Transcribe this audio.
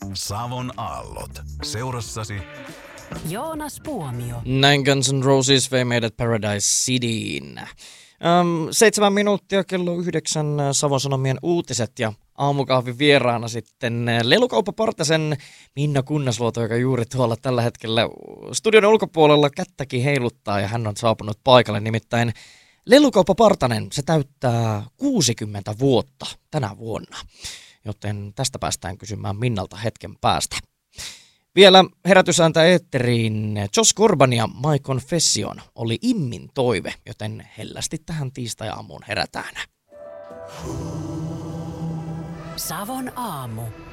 Savon aallot. Seurassasi Joonas Puomio. Näin Guns N' Roses vei meidät Paradise Cityin. 7 minuuttia kello 9 Savon Sanomien uutiset ja aamukahvin vieraana sitten Lelukauppa Partasen Minna Kunnasluoto, joka juuri tuolla tällä hetkellä studion ulkopuolella kättäkin heiluttaa ja hän on saapunut paikalle. Nimittäin Lelukauppa Partanen, se täyttää 60 vuotta tänä vuonna, joten tästä päästään kysymään Minnalta hetken päästä. Vielä herätysääntä eetteriin. Josh Corban ja My Confession oli Immin toive, joten hellästi tähän tiistai-aamuun herätään. Savon aamu.